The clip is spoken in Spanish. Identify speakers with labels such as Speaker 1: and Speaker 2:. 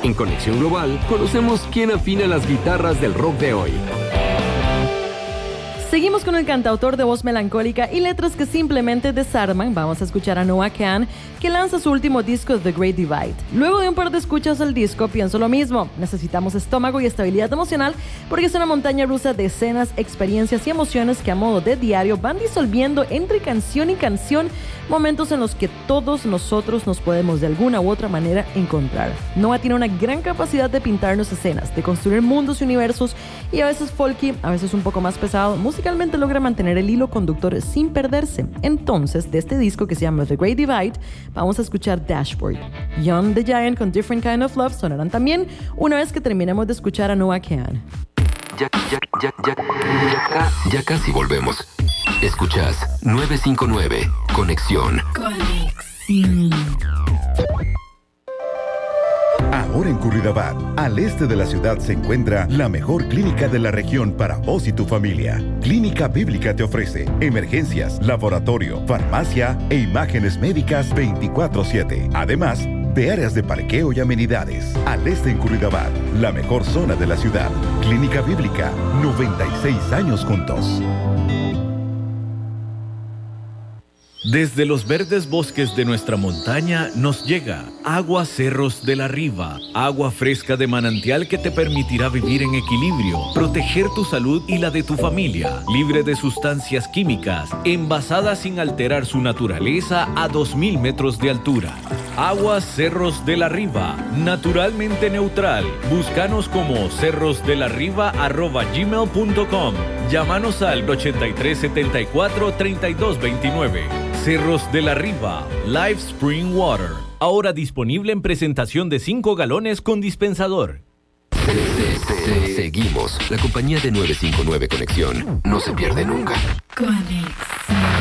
Speaker 1: En Conexión Global, conocemos quién afina las guitarras del rock de hoy.
Speaker 2: Seguimos con el cantautor de voz melancólica y letras que simplemente desarman. Vamos a escuchar a Noah Kahan, que lanza su último disco, The Great Divide. Luego de un par de escuchas del disco, pienso lo mismo. Necesitamos estómago y estabilidad emocional porque es una montaña rusa de escenas, experiencias y emociones que a modo de diario van disolviendo entre canción y canción momentos en los que todos nosotros nos podemos de alguna u otra manera encontrar. Noah tiene una gran capacidad de pintarnos escenas, de construir mundos y universos, y a veces folky, a veces un poco más pesado, musicalmente logra mantener el hilo conductor sin perderse. Entonces, de este disco que se llama The Great Divide, vamos a escuchar Dashboard. Young the Giant con Different Kind of Love sonarán también una vez que terminemos de escuchar a Noah Kahan.
Speaker 1: Ya casi volvemos. Escuchas 959 Conexión.
Speaker 3: Ahora en Curridabat, al este de la ciudad, se encuentra la mejor clínica de la región para vos y tu familia. Clínica Bíblica te ofrece emergencias, laboratorio, farmacia e imágenes médicas 24/7. Además de áreas de parqueo y amenidades. Al este en Curridabat, la mejor zona de la ciudad. Clínica Bíblica, 96 años juntos.
Speaker 4: Desde los verdes bosques de nuestra montaña nos llega Agua Cerros de la Riva, agua fresca de manantial que te permitirá vivir en equilibrio, proteger tu salud y la de tu familia, libre de sustancias químicas, envasada sin alterar su naturaleza a 2000 metros de altura. Aguas Cerros de la Riva, naturalmente neutral. Búscanos como cerrosdelarriba@gmail.com. Llámanos al 8374-3229. Cerros de la Riva, Live Spring Water. Ahora disponible en presentación de 5 galones con dispensador.
Speaker 1: Seguimos. La compañía de 959 Conexión no se pierde nunca.
Speaker 5: Conexión.